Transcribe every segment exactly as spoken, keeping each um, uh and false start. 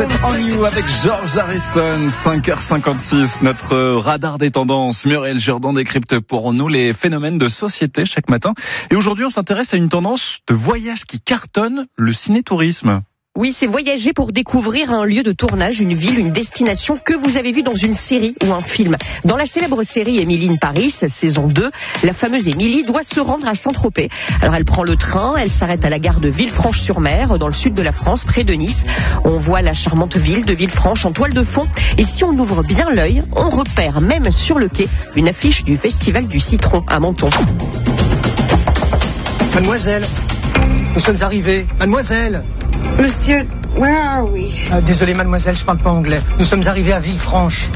Depend on You avec George Harrison. Cinq heures cinquante-six, notre radar des tendances. Muriel Jourdan décrypte pour nous les phénomènes de société chaque matin. Et aujourd'hui, on s'intéresse à une tendance de voyage qui cartonne, le ciné-tourisme. Oui, c'est voyager pour découvrir un lieu de tournage, une ville, une destination que vous avez vu dans une série ou un film. Dans la célèbre série Emily in Paris, saison deux, la fameuse Emily doit se rendre à Saint-Tropez. Alors elle prend le train, elle s'arrête à la gare de Villefranche-sur-Mer, dans le sud de la France, près de Nice. On voit la charmante ville de Villefranche en toile de fond. Et si on ouvre bien l'œil, on repère même sur le quai une affiche du Festival du Citron à Menton. Mademoiselle, nous sommes arrivés. Mademoiselle. Monsieur, where are we? Ah, désolé mademoiselle, je parle pas anglais. Nous sommes arrivés à Villefranche.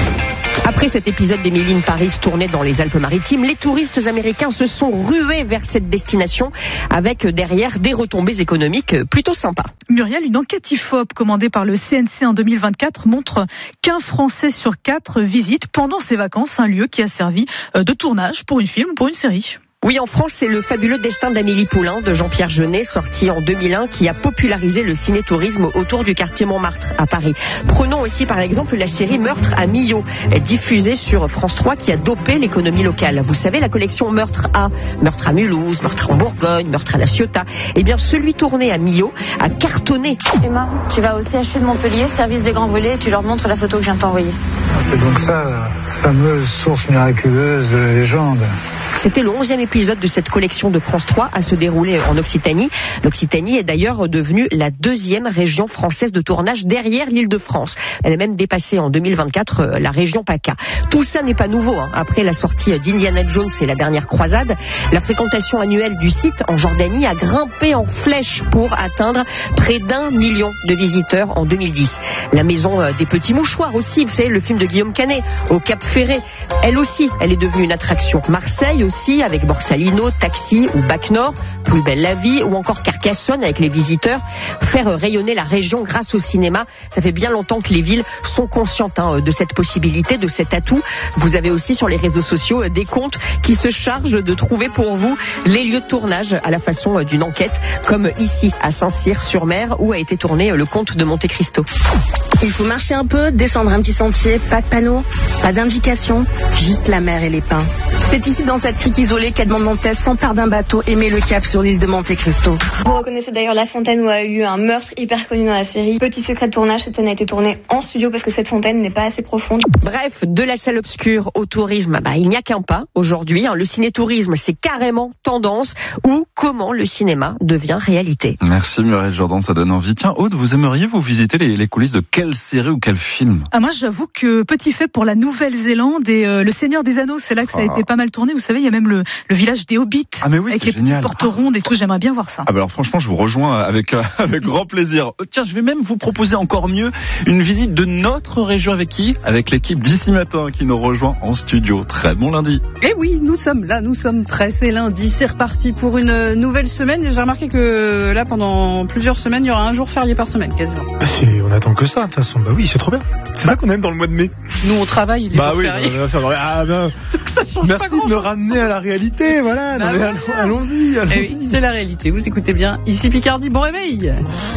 Après cet épisode d'Emily in Paris tourné dans les Alpes-Maritimes, les touristes américains se sont rués vers cette destination avec derrière des retombées économiques plutôt sympas. Muriel, une enquête I F O P commandée par le C N C en deux mille vingt-quatre montre qu'un Français sur quatre visite pendant ses vacances un lieu qui a servi de tournage pour une film ou pour une série. Oui, en France, c'est le fabuleux destin d'Amélie Poulain de Jean-Pierre Jeunet, sorti en deux mille un, qui a popularisé le ciné-tourisme autour du quartier Montmartre à Paris. Prenons aussi par exemple la série Meurtre à Millau, diffusée sur France trois, qui a dopé l'économie locale. Vous savez, la collection Meurtre à, Meurtre à Mulhouse, Meurtre en Bourgogne, Meurtre à La Ciotat. Eh bien, celui tourné à Millau a cartonné. Emma, tu vas au C H U de Montpellier, service des grands brûlés, et tu leur montres la photo que je viens de t'envoyer. C'est donc ça, la fameuse source miraculeuse de la légende. C'était le onzième épisode de cette collection de France trois à se dérouler en Occitanie. L'Occitanie est d'ailleurs devenue la deuxième région française de tournage derrière l'Île-de-France. Elle a même dépassé en deux mille vingt-quatre la région PACA. Tout ça n'est pas nouveau, hein. Après la sortie d'Indiana Jones et la dernière croisade, la fréquentation annuelle du site en Jordanie a grimpé en flèche pour atteindre près d'un million de visiteurs en deux mille dix. La maison des petits mouchoirs aussi, vous savez, le film de Guillaume Canet, au Cap Ferré, elle aussi, elle est devenue une attraction. Marseille aussi, avec Borsalino, Taxi ou Bac Nord, Plus belle la vie, ou encore Carcassonne avec les visiteurs. Faire rayonner la région grâce au cinéma, ça fait bien longtemps que les villes sont conscientes hein, de cette possibilité, de cet atout. Vous avez aussi sur les réseaux sociaux des comptes qui se chargent de trouver pour vous les lieux de tournage à la façon d'une enquête, comme ici à Saint-Cyr-sur-Mer où a été tourné le Comte de Monte Cristo. Il faut marcher un peu, descendre un petit sentier, pas de panneau, pas d'indication, juste la mer et les pins. C'est ici dans cette crique isolée qu'Edmond Dantès s'empare d'un bateau et met le cap sur l'île de Monte Cristo. Vous reconnaissez d'ailleurs la fontaine où a eu lieu un meurtre hyper connu dans la série. Petit secret de tournage, cette scène a été tournée en studio parce que cette fontaine n'est pas assez profonde. Bref, de la salle obscure au tourisme, bah, il n'y a qu'un pas aujourd'hui. Hein. Le ciné-tourisme, c'est carrément tendance, ou comment le cinéma devient réalité. Merci Muriel Jourdan, ça donne envie. Tiens Aude, vous aimeriez vous visiter les, les coulisses de quelle série ou quel film? Ah, moi j'avoue que petit fait pour la Nouvelle-Zélande et euh, Le Seigneur des Anneaux, c'est là que ça a ah. été pas mal tourné. Vous savez, il y a même le, le village des Hobbits ah, mais oui, avec les génial. petites portes rondes et tout. J'aimerais bien voir ça. Ah bah alors franchement, je vous rejoins avec euh, avec grand plaisir. Tiens, je vais même vous proposer encore mieux une visite de notre région avec qui? Avec l'équipe d'ici matin qui nous rejoint en studio. Très bon lundi. Et oui, nous sommes là, nous sommes prêts. C'est lundi, c'est reparti pour une nouvelle semaine. J'ai remarqué que là, pendant plusieurs semaines, il y aura un jour férié par semaine, quasiment. Bah si, on attend que ça, de toute façon. Bah oui, c'est trop bien. C'est bah, ça qu'on aime dans le mois de mai. Nous, on travaille, il est bah oui, férié. Non, ça, ah, ben, merci de me ramener à la réalité, voilà. Bah non, mais ouais. allons-y, allons-y. Eh oui, c'est la réalité, vous écoutez bien. Ici Picardie, bon réveil.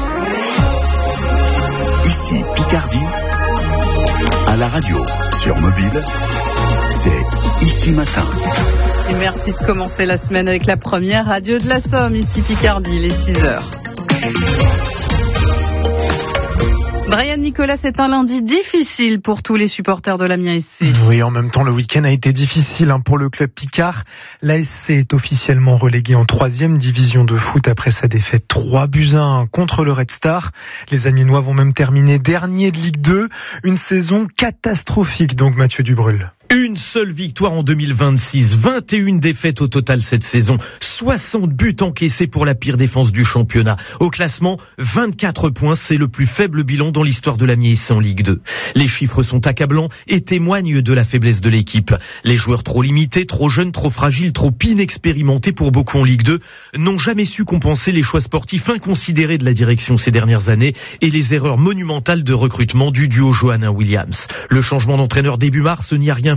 Ici Picardie, à la radio, sur mobile, c'est Ici Matin. Et merci de commencer la semaine avec la première radio de la Somme, ici Picardie, les six heures. Brian Nicolas, c'est un lundi difficile pour tous les supporters de l'Amiens S C. Oui, en même temps, le week-end a été difficile hein, pour le club Picard. L'A S C est officiellement relégué en troisième division de foot après sa défaite trois buts à un contre le Red Star. Les Amiénois vont même terminer dernier de Ligue deux. Une saison catastrophique donc, Mathieu Dubrul. Une seule victoire en deux mille vingt-six, vingt et une défaites au total cette saison, soixante buts encaissés pour la pire défense du championnat. Au classement, vingt-quatre points, c'est le plus faible bilan dans l'histoire de l'Amiens S C en Ligue deux. Les chiffres sont accablants et témoignent de la faiblesse de l'équipe. Les joueurs trop limités, trop jeunes, trop fragiles, trop inexpérimentés pour beaucoup en Ligue deux n'ont jamais su compenser les choix sportifs inconsidérés de la direction ces dernières années et les erreurs monumentales de recrutement du duo Johannin Williams. Le changement d'entraîneur début mars n'y a rien fait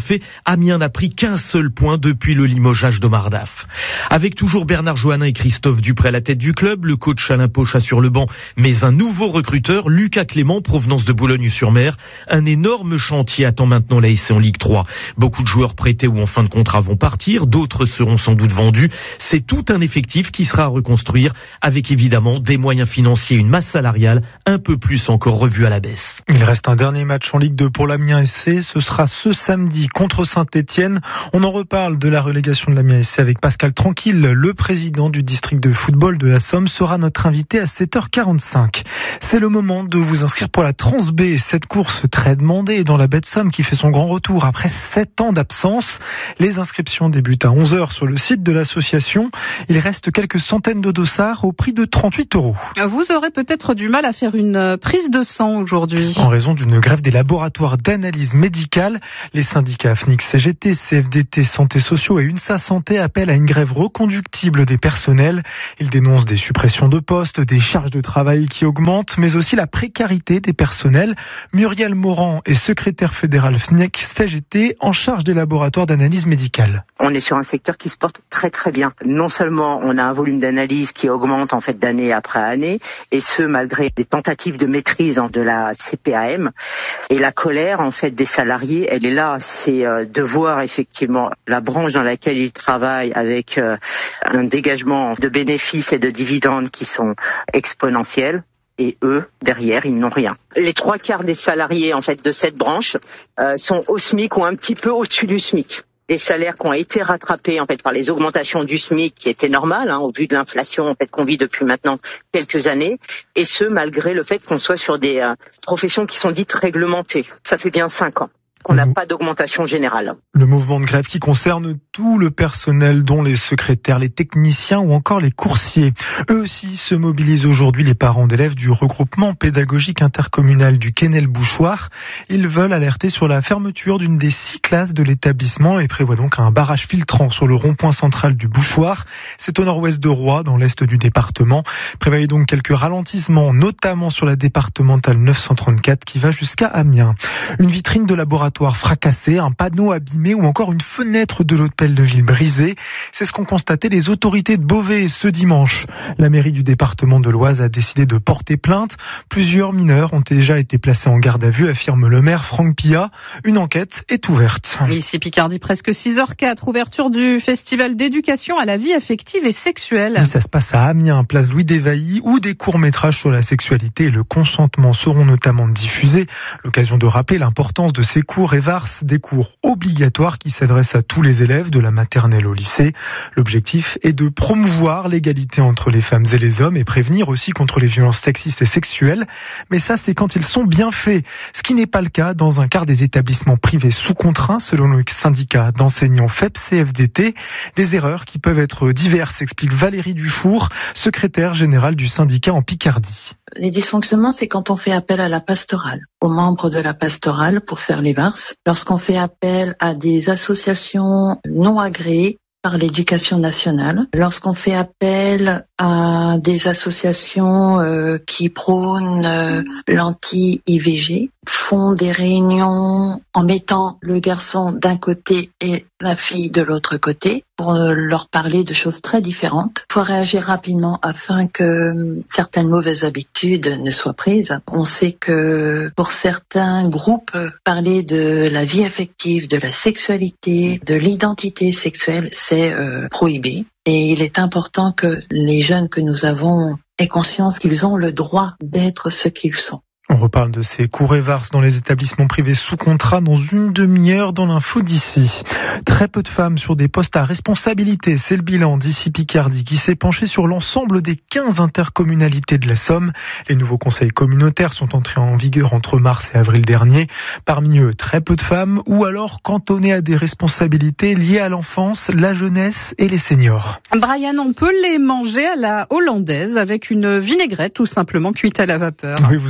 fait, Amiens n'a pris qu'un seul point depuis le limogeage d'Omar Daf. Avec toujours Bernard Johannin et Christophe Dupré à la tête du club, le coach Alain Pocha sur le banc, mais un nouveau recruteur, Lucas Clément, provenance de Boulogne-sur-Mer. Un énorme chantier attend maintenant l'A S C en Ligue trois. Beaucoup de joueurs prêtés ou en fin de contrat vont partir, d'autres seront sans doute vendus. C'est tout un effectif qui sera à reconstruire, avec évidemment des moyens financiers et une masse salariale un peu plus encore revue à la baisse. Il reste un dernier match en Ligue deux pour l'Amiens S C, ce sera ce samedi contre Saint-Etienne. On en reparle de la relégation de l'Amiens S C avec Pascal Tranquille, le président du district de football de la Somme, sera notre invité à sept heures quarante-cinq. C'est le moment de vous inscrire pour la Trans-B, cette course très demandée dans la baie de Somme qui fait son grand retour après sept ans d'absence. Les inscriptions débutent à onze heures sur le site de l'association. Il reste quelques centaines de dossards au prix de trente-huit euros. Vous aurez peut-être du mal à faire une prise de sang aujourd'hui. En raison d'une grève des laboratoires d'analyse médicale, les syndicats A F N I C, C G T, C F D T, Santé Sociaux et UNSA Santé appellent à une grève reconductible des personnels. Ils dénoncent des suppressions de postes, des charges de travail qui augmentent, mais aussi la précarité des personnels. Muriel Morand est secrétaire fédérale F N I C, C G T, en charge des laboratoires d'analyse médicale. On est sur un secteur qui se porte très très bien. Non seulement on a un volume d'analyse qui augmente en fait d'année après année, et ce malgré des tentatives de maîtrise de la C P A M. Et la colère en fait des salariés, elle est là. C'est euh, de voir effectivement la branche dans laquelle ils travaillent avec euh, un dégagement de bénéfices et de dividendes qui sont exponentiels. Et eux, derrière, ils n'ont rien. Les trois quarts des salariés en fait de cette branche euh, sont au SMIC ou un petit peu au-dessus du SMIC. Des salaires qui ont été rattrapés en fait par les augmentations du SMIC qui étaient normales hein, au vu de l'inflation en fait qu'on vit depuis maintenant quelques années, et ce malgré le fait qu'on soit sur des euh, professions qui sont dites réglementées. Ça fait bien cinq ans qu'on n'a pas d'augmentation générale. Le mouvement de grève qui concerne tout le personnel, dont les secrétaires, les techniciens ou encore les coursiers. Eux aussi se mobilisent aujourd'hui, les parents d'élèves du regroupement pédagogique intercommunal du Quesnel-Bouchoir. Ils veulent alerter sur la fermeture d'une des six classes de l'établissement et prévoient donc un barrage filtrant sur le rond-point central du Bouchoir. C'est au nord-ouest de Roye, dans l'est du département. Prévoyez donc quelques ralentissements, notamment sur la départementale neuf cent trente-quatre qui va jusqu'à Amiens. Une vitrine de laboratoire fracassé, un panneau abîmé ou encore une fenêtre de l'hôtel de ville brisée. C'est ce qu'ont constaté les autorités de Beauvais ce dimanche. La mairie du département de l'Oise a décidé de porter plainte. Plusieurs mineurs ont déjà été placés en garde à vue, affirme le maire Franck Pillat. Une enquête est ouverte. Ici Picardie, presque six heures quatre, ouverture du festival d'éducation à la vie affective et sexuelle. Et ça se passe à Amiens, place Louis Desvailly, où des courts-métrages sur la sexualité et le consentement seront notamment diffusés. L'occasion de rappeler l'importance de ces cours et varse, des cours obligatoires qui s'adressent à tous les élèves de la maternelle au lycée. L'objectif est de promouvoir l'égalité entre les femmes et les hommes et prévenir aussi contre les violences sexistes et sexuelles. Mais ça, c'est quand ils sont bien faits. Ce qui n'est pas le cas dans un quart des établissements privés sous contrat, selon le syndicat d'enseignants F E P C F D T. Des erreurs qui peuvent être diverses, explique Valérie Dufour, secrétaire générale du syndicat en Picardie. Les dysfonctionnements, c'est quand on fait appel à la pastorale, aux membres de la pastorale pour faire les varses. Lorsqu'on fait appel à des associations non agréées par l'éducation nationale, lorsqu'on fait appel à des associations euh, qui prônent euh, l'anti-I V G, font des réunions en mettant le garçon d'un côté et la fille de l'autre côté pour leur parler de choses très différentes. Il faut réagir rapidement afin que certaines mauvaises habitudes ne soient prises. On sait que pour certains groupes, parler de la vie affective, de la sexualité, de l'identité sexuelle, c'est euh, prohibé. Et il est important que les jeunes que nous avons aient conscience qu'ils ont le droit d'être ce qu'ils sont. On reparle de ces cours et varses dans les établissements privés sous contrat dans une demi-heure dans l'info d'ici. Très peu de femmes sur des postes à responsabilité. C'est le bilan d'Ici Picardie qui s'est penché sur l'ensemble des quinze intercommunalités de la Somme. Les nouveaux conseils communautaires sont entrés en vigueur entre mars et avril dernier. Parmi eux, très peu de femmes ou alors cantonnées à des responsabilités liées à l'enfance, la jeunesse et les seniors. Brian, on peut les manger à la hollandaise avec une vinaigrette tout simplement cuite à la vapeur. Oui, vous aurez sans doute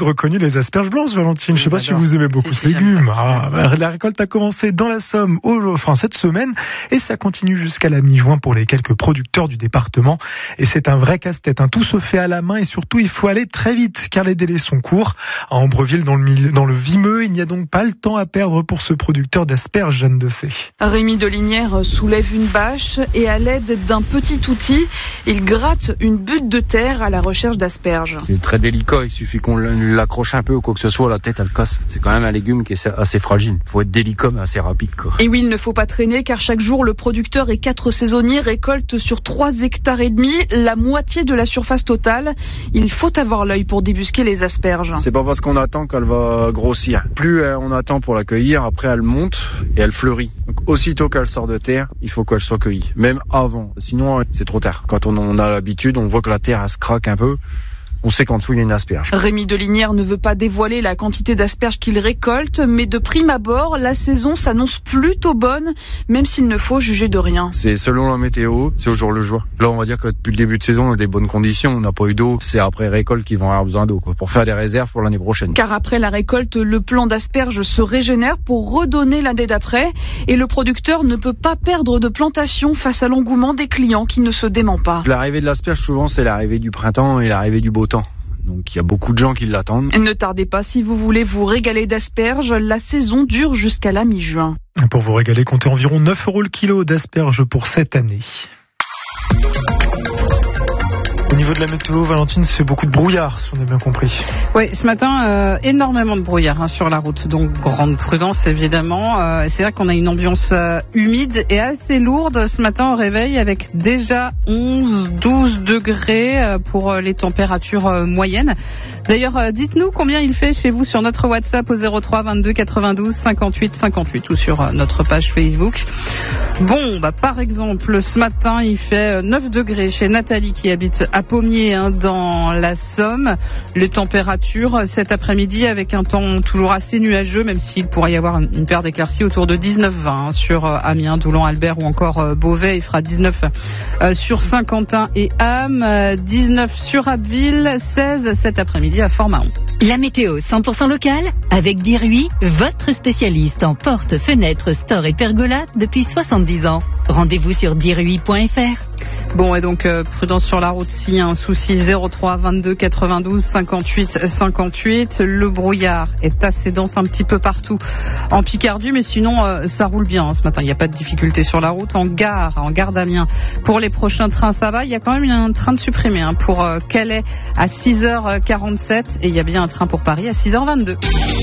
de reconnu les asperges blanches, Valentine. Je sais pas si vous aimez beaucoup ce légume. Ah, la récolte a commencé dans la Somme enfin, cette semaine et ça continue jusqu'à la mi-juin pour les quelques producteurs du département. Et c'est un vrai casse-tête. Hein. Tout se fait à la main et surtout il faut aller très vite car les délais sont courts. À Ambreville, dans le, milieu, dans le Vimeux, il n'y a donc pas le temps à perdre pour ce producteur d'asperges, Jeanne Dessay. Rémi Delinière soulève une bâche et à l'aide d'un petit outil, il gratte une butte de terre à la recherche d'asperges. C'est très délicat, il suffit qu'on l'accroche un peu ou quoi que ce soit, la tête elle casse. C'est quand même un légume qui est assez fragile. Il faut être délicat mais assez rapide, quoi. Et oui, il ne faut pas traîner car chaque jour le producteur et quatre saisonniers récoltent sur trois hectares et demi, la moitié de la surface totale. Il faut avoir l'œil pour débusquer les asperges. C'est pas parce qu'on attend qu'elle va grossir. Plus on attend pour la cueillir, après elle monte et elle fleurit. Donc aussitôt qu'elle sort de terre, il faut qu'elle soit cueillie. Même avant. Sinon, c'est trop tard. Quand on a l'habitude, on voit que la terre elle se craque un peu. On sait qu'en dessous il y a une asperge. Rémi Delinière ne veut pas dévoiler la quantité d'asperges qu'il récolte, mais de prime abord, la saison s'annonce plutôt bonne, même s'il ne faut juger de rien. C'est selon la météo, c'est au jour le jour. Là, on va dire que depuis le début de saison, on a des bonnes conditions, on n'a pas eu d'eau. C'est après récolte qu'ils vont avoir besoin d'eau, quoi, pour faire des réserves pour l'année prochaine. Car après la récolte, le plant d'asperges se régénère pour redonner l'année d'après, et le producteur ne peut pas perdre de plantation face à l'engouement des clients qui ne se dément pas. L'arrivée de l'asperge, souvent, c'est l'arrivée du printemps et l'arrivée du beau temps. Donc il y a beaucoup de gens qui l'attendent. Ne tardez pas si vous voulez vous régaler d'asperges. La saison dure jusqu'à la mi-juin. Pour vous régaler, comptez environ neuf euros le kilo d'asperges pour cette année. Au niveau de la météo, Valentine, c'est beaucoup de brouillard, si on a bien compris. Oui, ce matin, euh, énormément de brouillard hein, sur la route, donc grande prudence évidemment. Euh, c'est vrai qu'on a une ambiance euh, humide et assez lourde ce matin au réveil, avec déjà onze douze degrés euh, pour euh, les températures euh, moyennes. D'ailleurs, euh, dites-nous combien il fait chez vous sur notre WhatsApp au zéro trois vingt-deux quatre-vingt-douze cinquante-huit cinquante-huit ou sur euh, notre page Facebook. Bon, bah par exemple, ce matin, il fait euh, neuf degrés chez Nathalie qui habite à Pommier hein, dans la Somme. Les températures cet après-midi avec un temps toujours assez nuageux, même s'il pourrait y avoir une, une paire d'éclaircies autour de dix-neuf vingt hein, sur euh, Amiens, Doulan, Albert ou encore euh, Beauvais. Il fera dix-neuf euh, sur Saint-Quentin et Ham, euh, dix-neuf sur Abbeville, seize cet après-midi à Fort-Mahon. La météo cent pour cent locale avec Diruy, votre spécialiste en portes, fenêtres, stores et pergolas depuis soixante-dix ans. Rendez-vous sur diruy point f r. Bon, et donc euh, prudence sur la route s'il y a un souci, zéro trois vingt-deux quatre-vingt-douze cinquante-huit cinquante-huit. Le brouillard est assez dense un petit peu partout en Picardie, mais sinon euh, ça roule bien hein, ce matin. Il n'y a pas de difficulté sur la route. En gare, en gare d'Amiens, pour les prochains trains, ça va. Il y a quand même un train de supprimé hein, pour euh, Calais à six heures quarante-sept et il y a bien un train pour Paris à six heures vingt-deux.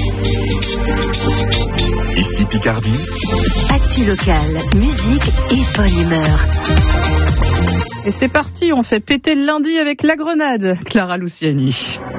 Ici Picardie. Actu locale, musique et bonne humeur. Et c'est parti, on fait péter le lundi avec la grenade, Clara Luciani.